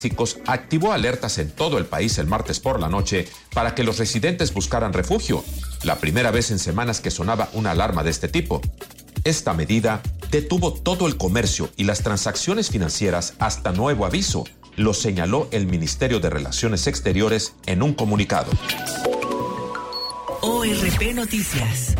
activó alertas en todo el país el martes por la noche para que los residentes buscaran refugio, la primera vez en semanas que sonaba una alarma de este tipo. Esta medida detuvo todo el comercio y las transacciones financieras hasta nuevo aviso, lo señaló el Ministerio de Relaciones Exteriores en un comunicado. ORP Noticias.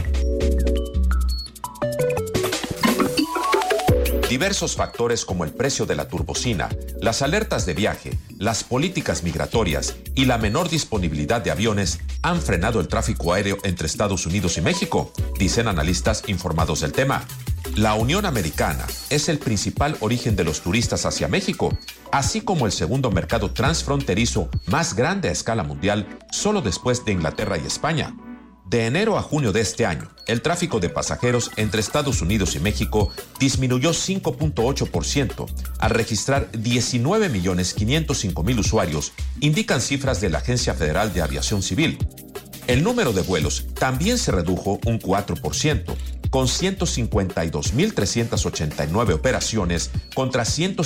Diversos factores como el precio de la turbocina, las alertas de viaje, las políticas migratorias y la menor disponibilidad de aviones han frenado el tráfico aéreo entre Estados Unidos y México, dicen analistas informados del tema. La Unión Americana es el principal origen de los turistas hacia México, así como el segundo mercado transfronterizo más grande a escala mundial, solo después de Inglaterra y España. De enero a junio de este año, el tráfico de pasajeros entre Estados Unidos y México disminuyó 5.8%, al registrar 19.505.000 usuarios, indican cifras de la Agencia Federal de Aviación Civil. El número de vuelos también se redujo un 4%, con 152.389 operaciones contra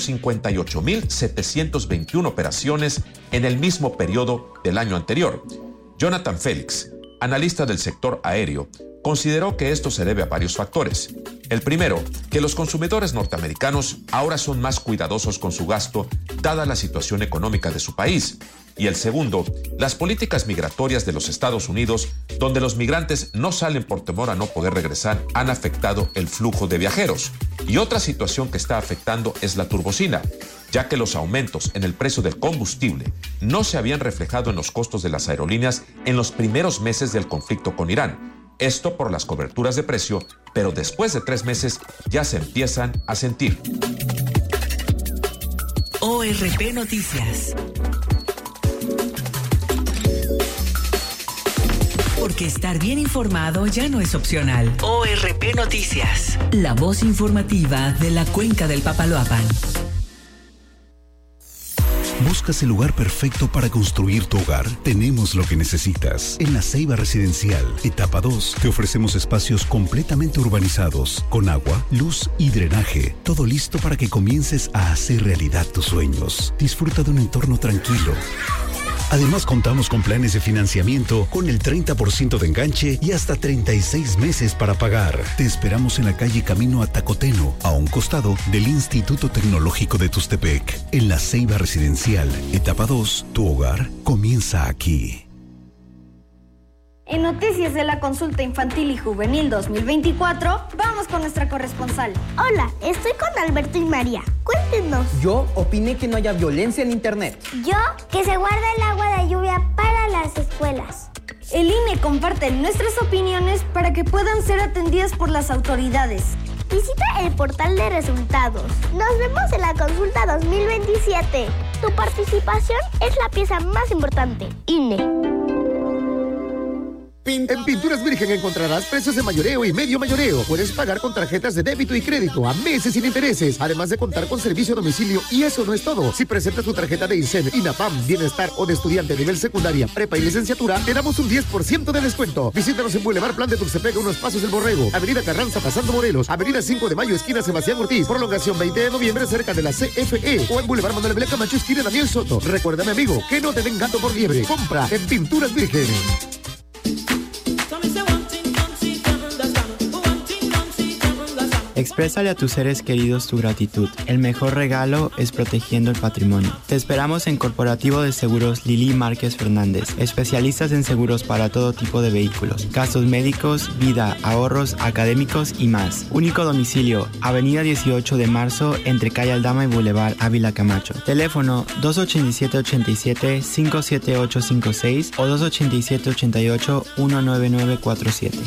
158.721 operaciones en el mismo periodo del año anterior. Jonathan Félix, analista del sector aéreo, consideró que esto se debe a varios factores. El primero, que los consumidores norteamericanos ahora son más cuidadosos con su gasto dada la situación económica de su país. Y el segundo, las políticas migratorias de los Estados Unidos, donde los migrantes no salen por temor a no poder regresar, han afectado el flujo de viajeros. Y otra situación que está afectando es la turbocina, ya que los aumentos en el precio del combustible no se habían reflejado en los costos de las aerolíneas en los primeros meses del conflicto con Irán. Esto por las coberturas de precio, pero después de 3 meses ya se empiezan a sentir. ORP Noticias. Porque estar bien informado ya no es opcional. ORP Noticias. La voz informativa de la Cuenca del Papaloapan. ¿Buscas el lugar perfecto para construir tu hogar? Tenemos lo que necesitas. En La Ceiba Residencial, etapa 2, te ofrecemos espacios completamente urbanizados, con agua, luz y drenaje. Todo listo para que comiences a hacer realidad tus sueños. Disfruta de un entorno tranquilo. Además, contamos con planes de financiamiento con el 30% de enganche y hasta 36 meses para pagar. Te esperamos en la calle Camino a Tacoteno, a un costado del Instituto Tecnológico de Tustepec. En La Ceiba Residencial, etapa 2, tu hogar comienza aquí. En Noticias de la Consulta Infantil y Juvenil 2024, vamos con nuestra corresponsal. Hola, estoy con Alberto y María. Cuéntenos. Yo opiné que no haya violencia en internet. Yo, que se guarde el agua de lluvia para las escuelas. El INE comparte nuestras opiniones para que puedan ser atendidas por las autoridades. Visita el portal de resultados. Nos vemos en la consulta 2027. Tu participación es la pieza más importante. INE. En Pinturas Virgen encontrarás precios de mayoreo y medio mayoreo. Puedes pagar con tarjetas de débito y crédito a meses sin intereses, además de contar con servicio a domicilio. Y eso no es todo. Si presentas tu tarjeta de INSEN, INAPAM, Bienestar o de estudiante nivel secundaria, prepa y licenciatura, te damos un 10% de descuento. Visítanos en Boulevard Plan de Tuxtepec, unos pasos del Borrego, Avenida Carranza pasando Morelos, Avenida 5 de Mayo, esquina Sebastián Ortiz, prolongación 20 de noviembre cerca de la CFE, o en Boulevard Manuel Belén Camacho, esquina Daniel Soto. Recuérdame, amigo, que no te den gato por liebre. Compra en Pinturas Virgen. Exprésale a tus seres queridos tu gratitud. El mejor regalo es protegiendo el patrimonio. Te esperamos en Corporativo de Seguros Lili Márquez Fernández, especialistas en seguros para todo tipo de vehículos, gastos médicos, vida, ahorros, académicos y más. Único domicilio, Avenida 18 de Marzo, entre Calle Aldama y Boulevard Ávila Camacho. Teléfono 287-87-57856 o 287-88-19947.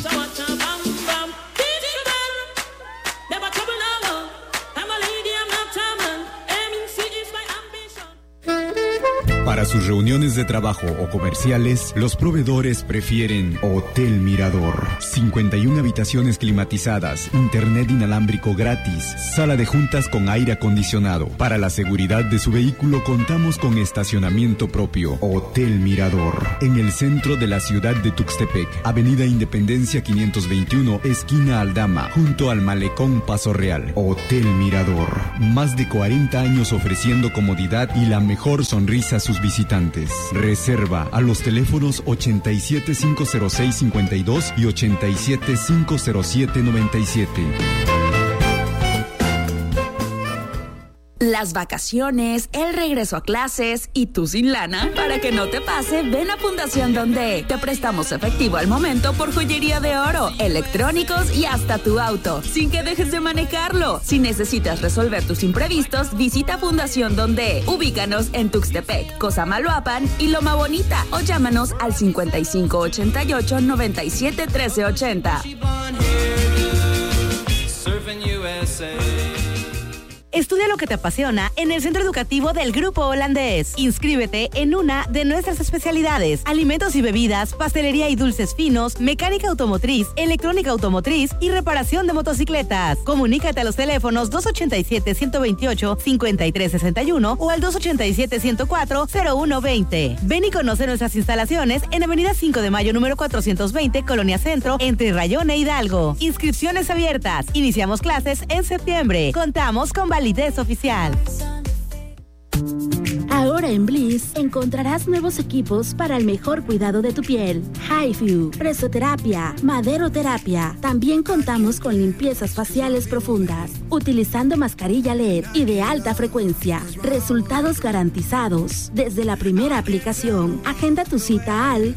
Para sus reuniones de trabajo o comerciales, los proveedores prefieren Hotel Mirador. 51 habitaciones climatizadas, internet inalámbrico gratis, sala de juntas con aire acondicionado. Para la seguridad de su vehículo contamos con estacionamiento propio. Hotel Mirador. En el centro de la ciudad de Tuxtepec, Avenida Independencia 521, esquina Aldama, junto al Malecón Paso Real. Hotel Mirador. Más de 40 años ofreciendo comodidad y la mejor sonrisa a sus visitantes. Reserva a los teléfonos 87-506-52 y 87-507-97. Las vacaciones, el regreso a clases y tú sin lana. Para que no te pase, ven a Fundación Donde. Te prestamos efectivo al momento por joyería de oro, electrónicos y hasta tu auto, sin que dejes de manejarlo. Si necesitas resolver tus imprevistos, visita Fundación Donde. Ubícanos en Tuxtepec, Cosamaloapan y Loma Bonita o llámanos al 5588-971380. Estudia lo que te apasiona en el Centro Educativo del Grupo Holandés. Inscríbete en una de nuestras especialidades: alimentos y bebidas, pastelería y dulces finos, mecánica automotriz, electrónica automotriz y reparación de motocicletas. Comunícate a los teléfonos 287-128-5361 o al 287-104-0120. Ven y conoce nuestras instalaciones en Avenida 5 de Mayo, número 420, Colonia Centro, entre Rayón e Hidalgo. Inscripciones abiertas. Iniciamos clases en septiembre. Contamos con validez oficial. Ahora en Bliss encontrarás nuevos equipos para el mejor cuidado de tu piel. HIFU, presoterapia, maderoterapia. También contamos con limpiezas faciales profundas, utilizando mascarilla LED y de alta frecuencia. Resultados garantizados desde la primera aplicación. Agenda tu cita al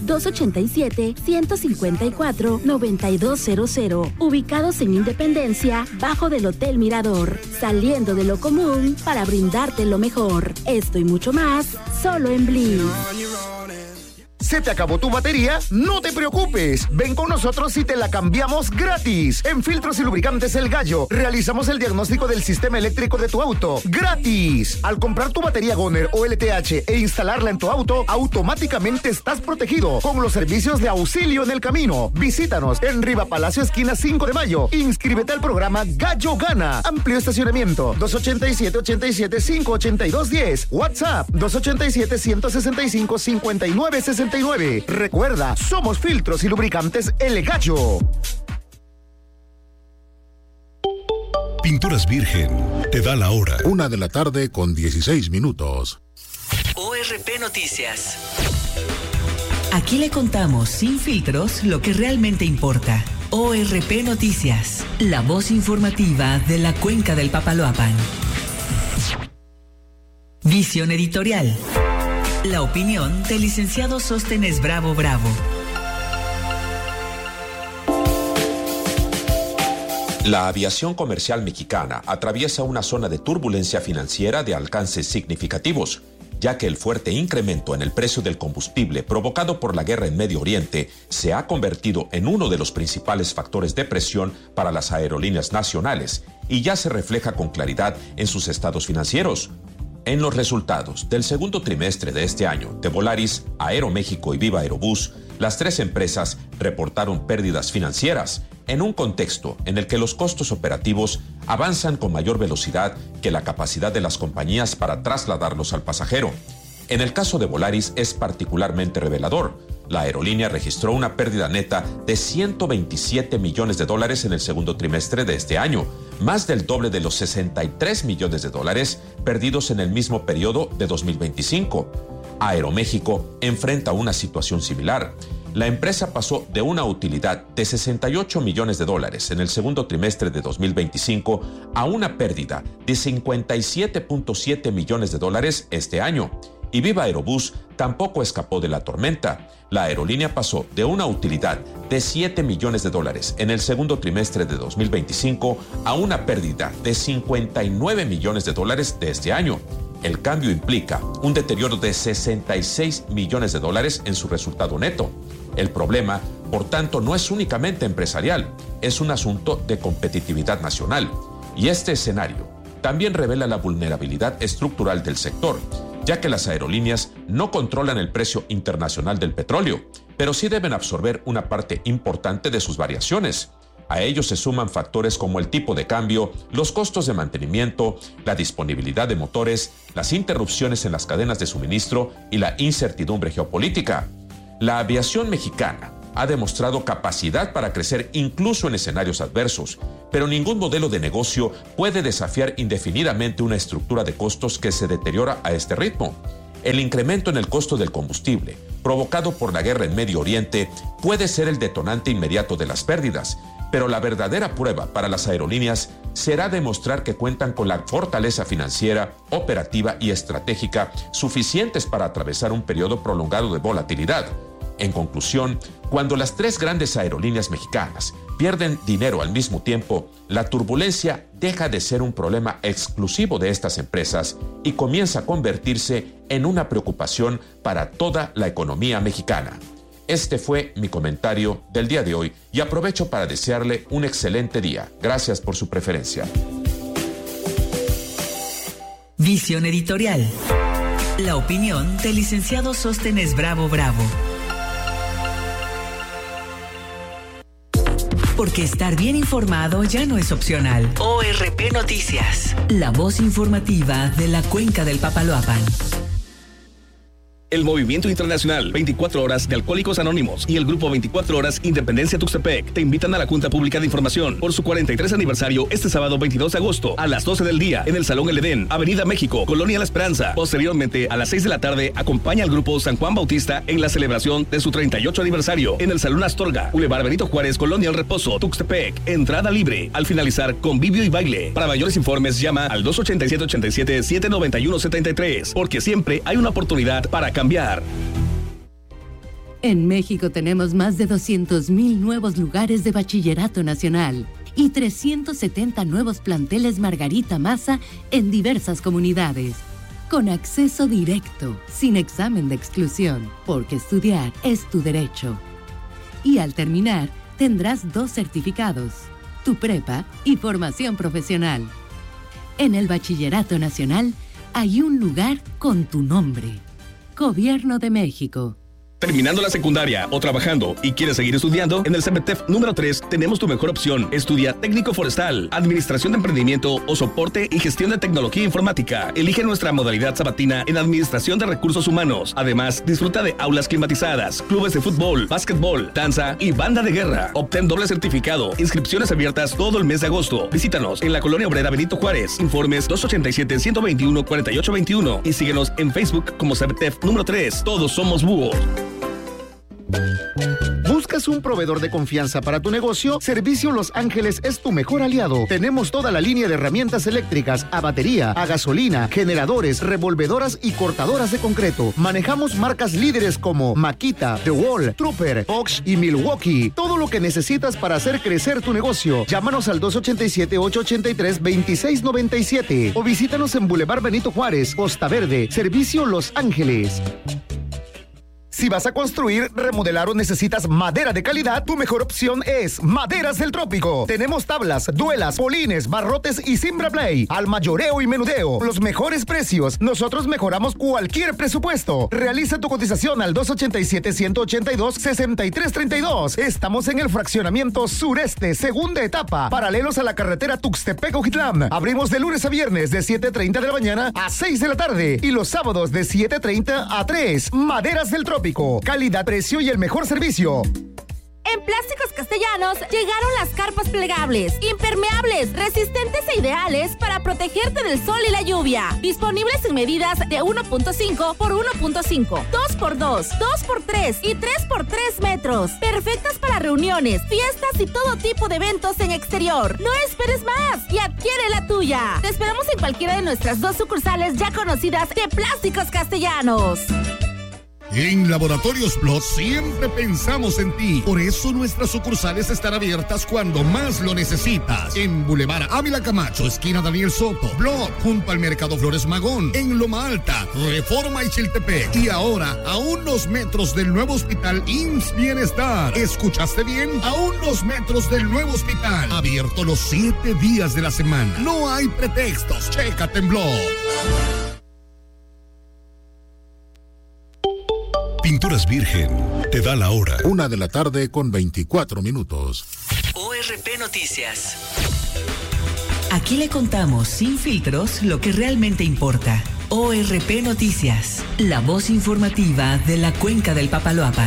287-154-9200. Ubicados en Independencia, bajo del Hotel Mirador. Saliendo de lo común para brindarte lo mejor. Esto y mucho más, solo en Bliss. ¿Se te acabó tu batería? No te preocupes. Ven con nosotros y te la cambiamos gratis. En Filtros y Lubricantes El Gallo, realizamos el diagnóstico del sistema eléctrico de tu auto. ¡Gratis! Al comprar tu batería Goner o LTH e instalarla en tu auto, automáticamente estás protegido con los servicios de auxilio en el camino. Visítanos en Riva Palacio, esquina 5 de Mayo. Inscríbete al programa Gallo Gana. Amplio estacionamiento. 287-87-582-10. WhatsApp 287-165-5969. Recuerda, somos Filtros y Lubricantes El Gallo. Pinturas Virgen te da la hora. 1:16 ORP Noticias. Aquí le contamos sin filtros lo que realmente importa. ORP Noticias, la voz informativa de la Cuenca del Papaloapan. Visión editorial. La opinión del licenciado Sóstenes Bravo. La aviación comercial mexicana atraviesa una zona de turbulencia financiera de alcances significativos, ya que el fuerte incremento en el precio del combustible provocado por la guerra en Medio Oriente se ha convertido en uno de los principales factores de presión para las aerolíneas nacionales y ya se refleja con claridad en sus estados financieros. En los resultados del segundo trimestre de este año de Volaris, Aeroméxico y Viva Aerobús, las tres empresas reportaron pérdidas financieras en un contexto en el que los costos operativos avanzan con mayor velocidad que la capacidad de las compañías para trasladarlos al pasajero. En el caso de Volaris es particularmente revelador. La aerolínea registró una pérdida neta de $127 millones en el segundo trimestre de este año, más del doble de los $63 millones perdidos en el mismo periodo de 2025. Aeroméxico enfrenta una situación similar. La empresa pasó de una utilidad de $68 millones en el segundo trimestre de 2025 a una pérdida de $57.7 millones este año. Y Viva Aerobús tampoco escapó de la tormenta. La aerolínea pasó de una utilidad de $7 millones en el segundo trimestre de 2025 a una pérdida de $59 millones de este año. El cambio implica un deterioro de $66 millones en su resultado neto. El problema, por tanto, no es únicamente empresarial, es un asunto de competitividad nacional. Y este escenario también revela la vulnerabilidad estructural del sector. ya que las aerolíneas no controlan el precio internacional del petróleo, pero sí deben absorber una parte importante de sus variaciones. A ello se suman factores como el tipo de cambio, los costos de mantenimiento, la disponibilidad de motores, las interrupciones en las cadenas de suministro y la incertidumbre geopolítica. La aviación mexicana ha demostrado capacidad para crecer incluso en escenarios adversos, pero ningún modelo de negocio puede desafiar indefinidamente una estructura de costos que se deteriora a este ritmo. El incremento en el costo del combustible, provocado por la guerra en Medio Oriente, puede ser el detonante inmediato de las pérdidas, pero la verdadera prueba para las aerolíneas será demostrar que cuentan con la fortaleza financiera, operativa y estratégica suficientes para atravesar un periodo prolongado de volatilidad. En conclusión, cuando las tres grandes aerolíneas mexicanas pierden dinero al mismo tiempo, la turbulencia deja de ser un problema exclusivo de estas empresas y comienza a convertirse en una preocupación para toda la economía mexicana. Este fue mi comentario del día de hoy y aprovecho para desearle un excelente día. Gracias por su preferencia. Visión editorial. La opinión del licenciado Sóstenes Bravo. Porque estar bien informado ya no es opcional. ORP Noticias. La voz informativa de la Cuenca del Papaloapan. El Movimiento Internacional 24 Horas de Alcohólicos Anónimos y el Grupo 24 Horas Independencia Tuxtepec te invitan a la Junta Pública de Información por su 43 aniversario este sábado 22 de agosto a las 12 del día en el Salón El Edén, Avenida México, Colonia La Esperanza. Posteriormente, a las 6 de la tarde, acompaña al Grupo San Juan Bautista en la celebración de su 38 aniversario en el Salón Astorga, Boulevard Benito Juárez, Colonia El Reposo, Tuxtepec. Entrada libre. Al finalizar, convivio y baile. Para mayores informes, llama al 287-87-791-73, porque siempre hay una oportunidad para cambiar. En México tenemos más de 200,000 nuevos lugares de bachillerato nacional y 370 nuevos planteles Margarita Maza en diversas comunidades, con acceso directo, sin examen de exclusión, porque estudiar es tu derecho. Y al terminar, tendrás 2 certificados, tu prepa y formación profesional. En el bachillerato nacional hay un lugar con tu nombre. Gobierno de México. Terminando la secundaria o trabajando y quieres seguir estudiando, en el CEBETEF número 3 tenemos tu mejor opción. Estudia técnico forestal, administración de emprendimiento o soporte y gestión de tecnología informática. Elige nuestra modalidad sabatina en administración de recursos humanos. Además, disfruta de aulas climatizadas, clubes de fútbol, básquetbol, danza y banda de guerra. Obtén doble certificado. Inscripciones abiertas todo el mes de agosto. Visítanos en la Colonia Obrera Benito Juárez. Informes 287-121-4821 y síguenos en Facebook como CEBETEF número 3. Todos somos búhos. ¿Buscas un proveedor de confianza para tu negocio? Servicio Los Ángeles es tu mejor aliado. Tenemos toda la línea de herramientas eléctricas, a batería, a gasolina, generadores, revolvedoras y cortadoras de concreto. Manejamos marcas líderes como Makita, The Wall, Trooper, Bosch y Milwaukee. Todo lo que necesitas para hacer crecer tu negocio. Llámanos al 287-883-2697 o visítanos en Boulevard Benito Juárez, Costa Verde. Servicio Los Ángeles. Si vas a construir, remodelar o necesitas madera de calidad, tu mejor opción es Maderas del Trópico. Tenemos tablas, duelas, polines, barrotes y Simbraplay. Al mayoreo y menudeo. Los mejores precios. Nosotros mejoramos cualquier presupuesto. Realiza tu cotización al 287-182-6332. Estamos en el fraccionamiento sureste, segunda etapa, paralelos a la carretera Tuxtepec-Ojitlán. Abrimos de lunes a viernes de 7:30 de la mañana a 6 de la tarde y los sábados de 7:30 a 3. Maderas del Trópico. Calidad, precio y el mejor servicio. En Plásticos Castellanos llegaron las carpas plegables, impermeables, resistentes e ideales para protegerte del sol y la lluvia. Disponibles en medidas de 1.5 por 1.5, 2x2, 2x3 y 3x3 metros. Perfectas para reuniones, fiestas y todo tipo de eventos en exterior. No esperes más y adquiere la tuya. Te esperamos en cualquiera de nuestras 2 sucursales ya conocidas de Plásticos Castellanos. En Laboratorios Blood siempre pensamos en ti. Por eso nuestras sucursales están abiertas cuando más lo necesitas. En Boulevard Ávila Camacho, esquina Daniel Soto. Blood, junto al Mercado Flores Magón. En Loma Alta, Reforma y Chiltepec. Y ahora, a unos metros del nuevo hospital IMSS Bienestar. ¿Escuchaste bien? A unos metros del nuevo hospital. Abierto los 7 días de la semana. No hay pretextos. Chécate en Blood. Pinturas Virgen te da la hora. 1:24 p.m. ORP Noticias. Aquí le contamos sin filtros lo que realmente importa. ORP Noticias, la voz informativa de la Cuenca del Papaloapan.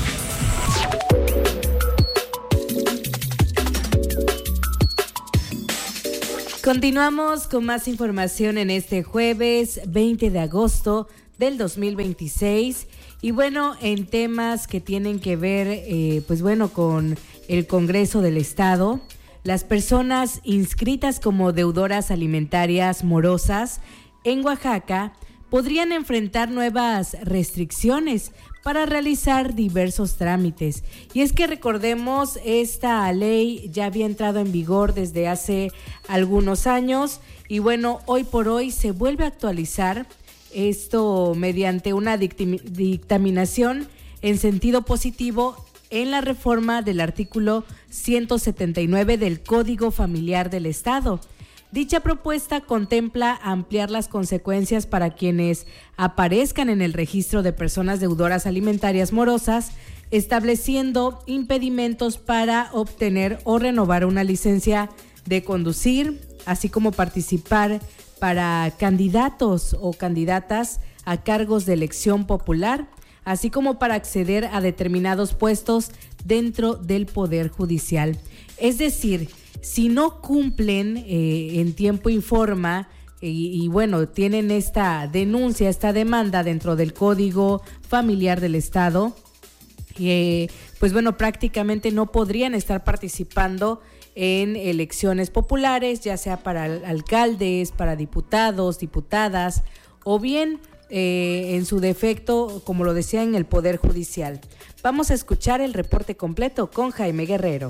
Continuamos con más información en este jueves 20 de agosto del 2026. Y bueno, en temas que tienen que ver, con el Congreso del Estado, las personas inscritas como deudoras alimentarias morosas en Oaxaca podrían enfrentar nuevas restricciones para realizar diversos trámites. Y es que recordemos, esta ley ya había entrado en vigor desde hace algunos años y bueno, hoy por hoy se vuelve a actualizar esto mediante una dictaminación en sentido positivo en la reforma del artículo 179 del Código Familiar del Estado. Dicha propuesta contempla ampliar las consecuencias para quienes aparezcan en el registro de personas deudoras alimentarias morosas, estableciendo impedimentos para obtener o renovar una licencia de conducir, así como participar para candidatos o candidatas a cargos de elección popular, así como para acceder a determinados puestos dentro del Poder Judicial. Es decir, si no cumplen en tiempo y forma y tienen esta denuncia, esta demanda dentro del Código Familiar del Estado, prácticamente no podrían estar participando en elecciones populares, ya sea para alcaldes, para diputados, diputadas, o bien en su defecto, como lo decía, en el Poder Judicial. Vamos a escuchar el reporte completo con Jaime Guerrero.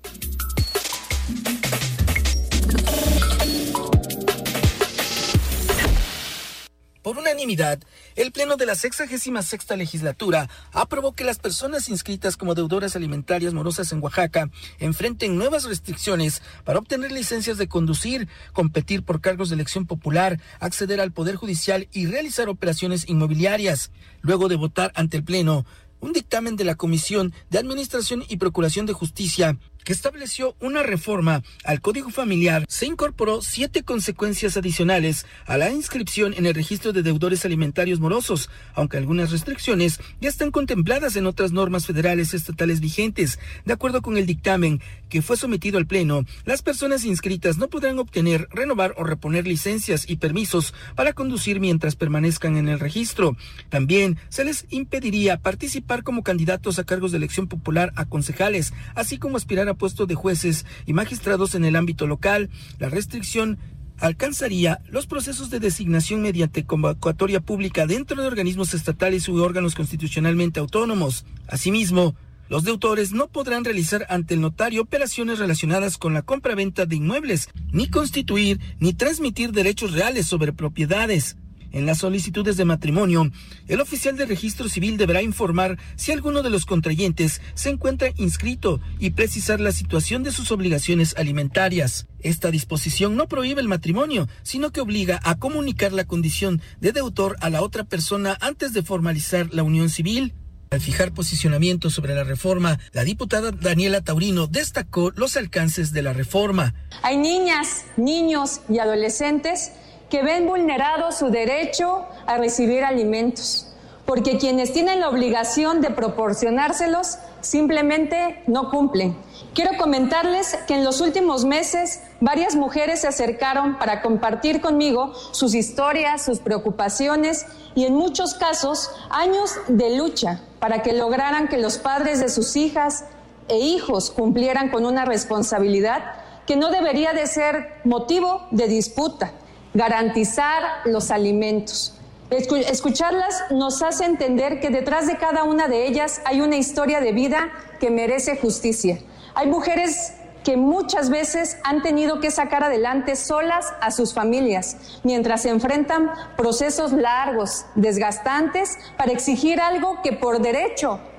Por unanimidad, el Pleno de la 66ª Legislatura aprobó que las personas inscritas como deudoras alimentarias morosas en Oaxaca enfrenten nuevas restricciones para obtener licencias de conducir, competir por cargos de elección popular, acceder al Poder Judicial y realizar operaciones inmobiliarias. Luego de votar ante el Pleno, un dictamen de la Comisión de Administración y Procuración de Justicia que estableció una reforma al Código Familiar, se incorporó 7 consecuencias adicionales a la inscripción en el registro de deudores alimentarios morosos, aunque algunas restricciones ya están contempladas en otras normas federales estatales vigentes. De acuerdo con el dictamen que fue sometido al Pleno, las personas inscritas no podrán obtener, renovar o reponer licencias y permisos para conducir mientras permanezcan en el registro. También se les impediría participar como candidatos a cargos de elección popular a concejales, así como aspirar a puestos de jueces y magistrados en el ámbito local. La restricción alcanzaría los procesos de designación mediante convocatoria pública dentro de organismos estatales u órganos constitucionalmente autónomos. Asimismo, los deudores no podrán realizar ante el notario operaciones relacionadas con la compra-venta de inmuebles, ni constituir ni transmitir derechos reales sobre propiedades. En las solicitudes de matrimonio, el oficial de registro civil deberá informar si alguno de los contrayentes se encuentra inscrito y precisar la situación de sus obligaciones alimentarias. Esta disposición no prohíbe el matrimonio, sino que obliga a comunicar la condición de deudor a la otra persona antes de formalizar la unión civil. Al fijar posicionamiento sobre la reforma, la diputada Daniela Taurino destacó los alcances de la reforma. Hay niñas, niños y adolescentes que ven vulnerado su derecho a recibir alimentos, porque quienes tienen la obligación de proporcionárselos simplemente no cumplen. Quiero comentarles que en los últimos meses varias mujeres se acercaron para compartir conmigo sus historias, sus preocupaciones y en muchos casos años de lucha para que lograran que los padres de sus hijas e hijos cumplieran con una responsabilidad que no debería de ser motivo de disputa: garantizar los alimentos. Escucharlas nos hace entender que detrás de cada una de ellas hay una historia de vida que merece justicia. Hay mujeres que muchas veces han tenido que sacar adelante solas a sus familias, mientras se enfrentan procesos largos, desgastantes, para exigir algo que por derecho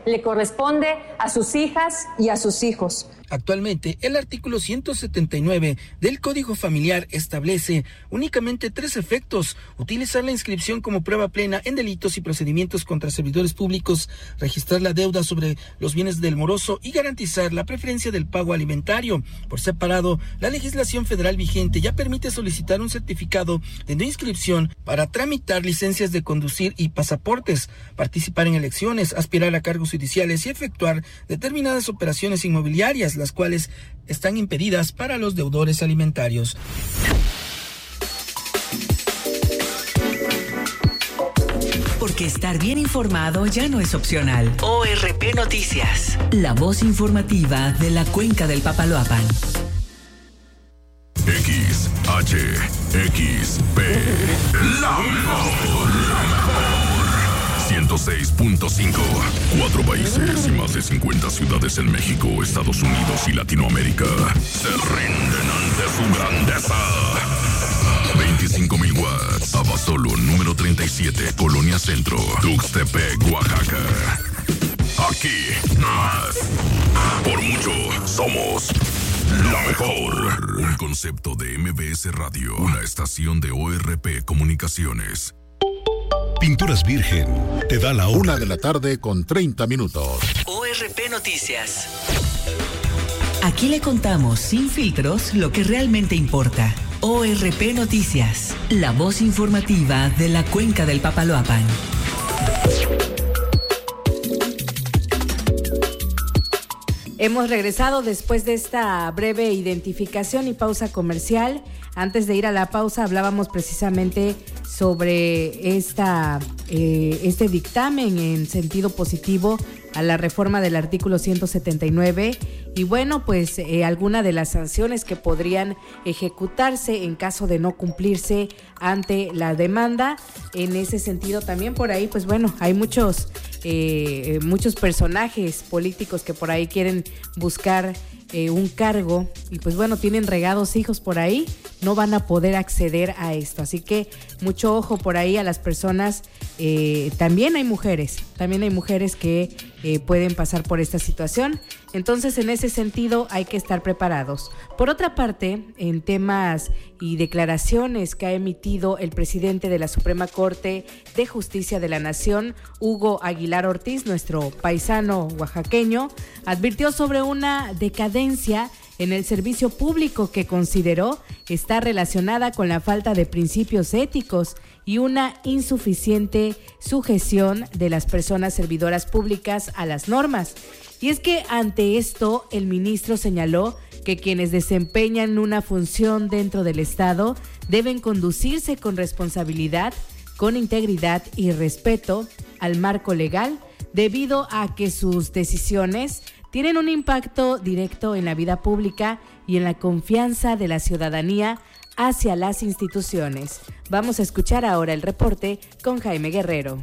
le corresponde a sus hijas y a sus hijos. Actualmente, el artículo 179 del Código Familiar establece únicamente 3 efectos: utilizar la inscripción como prueba plena en delitos y procedimientos contra servidores públicos, registrar la deuda sobre los bienes del moroso y garantizar la preferencia del pago alimentario. Por separado, la legislación federal vigente ya permite solicitar un certificado de no inscripción para tramitar licencias de conducir y pasaportes, participar en elecciones, aspirar a cargos judiciales y efectuar determinadas operaciones inmobiliarias, las cuales están impedidas para los deudores alimentarios. Porque estar bien informado ya no es opcional. ORP Noticias, la voz informativa de la Cuenca del Papaloapan. XHXP, la mejor. 106.5. 4 países y más de 50 ciudades en México, Estados Unidos y Latinoamérica se rinden ante su grandeza. 25,000 watts. Abasolo, número 37, Colonia Centro, Tuxtepec, Oaxaca. Aquí, más. Por mucho, somos la mejor. Un concepto de MBS Radio, una estación de ORP Comunicaciones. Pinturas Virgen te da la hora. 1:30 p.m. ORP Noticias. Aquí le contamos sin filtros lo que realmente importa. ORP Noticias, la voz informativa de la Cuenca del Papaloapan. Hemos regresado después de esta breve identificación y pausa comercial. Antes de ir a la pausa hablábamos precisamente sobre este dictamen en sentido positivo a la reforma del artículo 179 y bueno, pues alguna de las sanciones que podrían ejecutarse en caso de no cumplirse ante la demanda. En ese sentido también por ahí, pues bueno, hay muchos personajes políticos que por ahí quieren buscar un cargo y pues bueno, tienen regados hijos por ahí, no van a poder acceder a esto, así que mucho ojo por ahí a las personas. También hay mujeres que pueden pasar por esta situación, entonces en ese sentido hay que estar preparados. Por otra parte, en temas y declaraciones que ha emitido el presidente de la Suprema Corte de Justicia de la Nación, Hugo Aguilar Ortiz, nuestro paisano oaxaqueño, advirtió sobre una decadencia en el servicio público que consideró está relacionada con la falta de principios éticos y una insuficiente sujeción de las personas servidoras públicas a las normas. Y es que ante esto, el ministro señaló que quienes desempeñan una función dentro del Estado deben conducirse con responsabilidad, con integridad y respeto al marco legal, debido a que sus decisiones tienen un impacto directo en la vida pública y en la confianza de la ciudadanía hacia las instituciones. Vamos a escuchar ahora el reporte con Jaime Guerrero.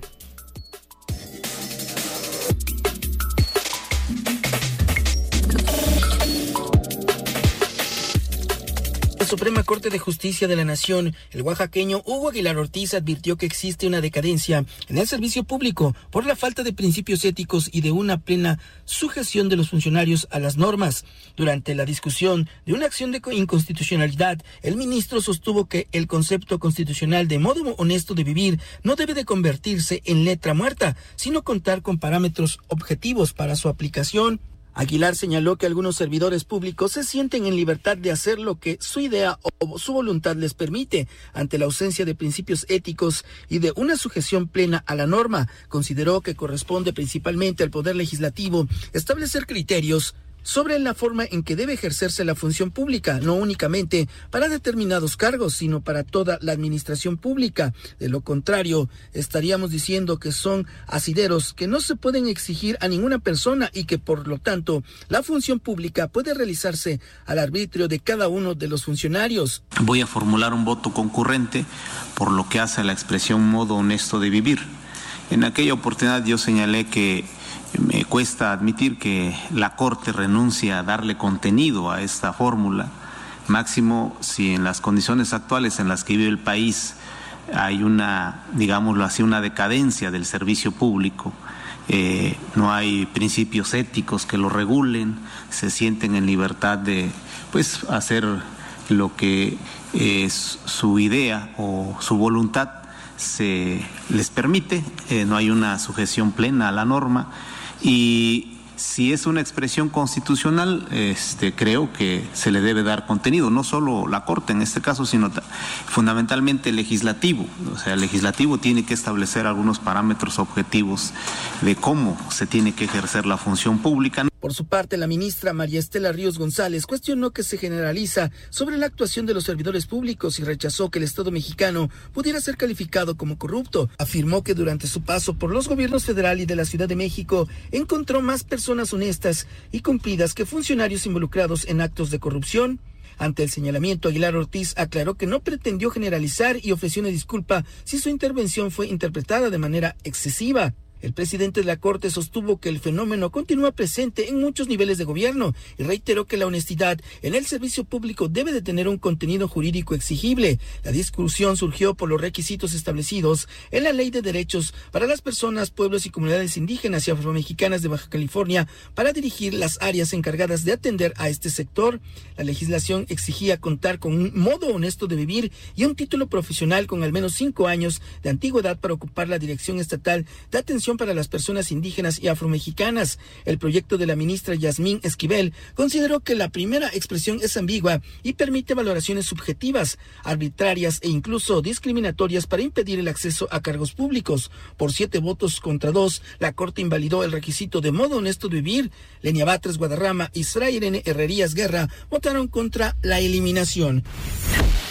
Suprema Corte de Justicia de la Nación, el oaxaqueño Hugo Aguilar Ortiz advirtió que existe una decadencia en el servicio público por la falta de principios éticos y de una plena sujeción de los funcionarios a las normas. Durante la discusión de una acción de inconstitucionalidad, el ministro sostuvo que el concepto constitucional de modo honesto de vivir no debe de convertirse en letra muerta, sino contar con parámetros objetivos para su aplicación. Aguilar señaló que algunos servidores públicos se sienten en libertad de hacer lo que su idea o su voluntad les permite ante la ausencia de principios éticos y de una sujeción plena a la norma. Consideró que corresponde principalmente al Poder Legislativo establecer criterios sobre la forma en que debe ejercerse la función pública, no únicamente para determinados cargos, sino para toda la administración pública. De lo contrario, estaríamos diciendo que son asideros que no se pueden exigir a ninguna persona y que, por lo tanto, la función pública puede realizarse al arbitrio de cada uno de los funcionarios. Voy a formular un voto concurrente por lo que hace a la expresión modo honesto de vivir. En aquella oportunidad yo señalé que me cuesta admitir que la Corte renuncia a darle contenido a esta fórmula, máximo si en las condiciones actuales en las que vive el país hay una, digámoslo así, una decadencia del servicio público no hay principios éticos que lo regulen, se sienten en libertad de hacer lo que su idea o su voluntad se les permite, no hay una sujeción plena a la norma. Y si es una expresión constitucional, creo que se le debe dar contenido, no solo la Corte en este caso, sino fundamentalmente el legislativo. O sea, el legislativo tiene que establecer algunos parámetros objetivos de cómo se tiene que ejercer la función pública. Por su parte, la ministra María Estela Ríos González cuestionó que se generaliza sobre la actuación de los servidores públicos y rechazó que el Estado mexicano pudiera ser calificado como corrupto. Afirmó que durante su paso por los gobiernos federal y de la Ciudad de México encontró más personas honestas y cumplidas que funcionarios involucrados en actos de corrupción. Ante el señalamiento, Aguilar Ortiz aclaró que no pretendió generalizar y ofreció una disculpa si su intervención fue interpretada de manera excesiva. El presidente de la Corte sostuvo que el fenómeno continúa presente en muchos niveles de gobierno y reiteró que la honestidad en el servicio público debe de tener un contenido jurídico exigible. La discusión surgió por los requisitos establecidos en la Ley de Derechos para las Personas, Pueblos y Comunidades Indígenas y Afromexicanas de Baja California para dirigir las áreas encargadas de atender a este sector. La legislación exigía contar con un modo honesto de vivir y un título profesional con al menos 5 años de antigüedad para ocupar la Dirección Estatal de Atención para las Personas Indígenas y Afromexicanas. El proyecto de la ministra Yasmín Esquivel consideró que la primera expresión es ambigua y permite valoraciones subjetivas, arbitrarias e incluso discriminatorias para impedir el acceso a cargos públicos. Por 7 votos contra 2, la Corte invalidó el requisito de modo honesto de vivir. Lenia Batres Guadarrama y Sra Irene Herrerías Guerra votaron contra la eliminación.